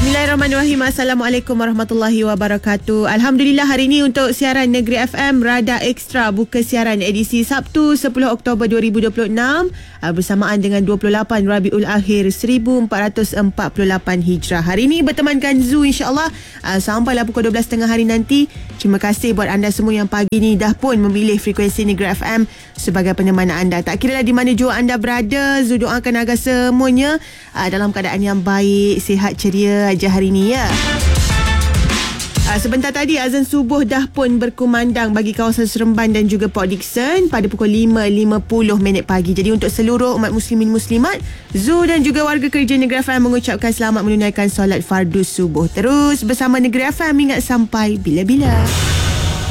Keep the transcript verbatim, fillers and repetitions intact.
Bismillahirrahmanirrahim. Assalamualaikum warahmatullahi wabarakatuh. Alhamdulillah, hari ini untuk siaran Negeri F M Radar Extra buka siaran edisi Sabtu sepuluh Oktober dua ribu dua puluh enam bersamaan dengan dua puluh lapan Rabiul Akhir seribu empat ratus empat puluh lapan Hijrah. Hari ini bertemankan Zu, insya-Allah sampailah pukul dua belas tiga puluh hari nanti. Terima kasih buat anda semua yang pagi ni dah pun memilih frekuensi Negeri F M sebagai penyemana anda. Tak kira lah di mana jua anda berada, Zu doakan agar semuanya dalam keadaan yang baik, sihat, ceria aja hari ni ya. Uh, sebentar tadi azan subuh dah pun berkumandang bagi kawasan Seremban dan juga Port Dickson pada pukul lima lima puluh minit pagi. Jadi untuk seluruh umat muslimin muslimat, Zu dan juga warga kerja Negeri F M mengucapkan selamat menunaikan solat fardu subuh. Terus bersama Negeri F M, ingat sampai bila-bila.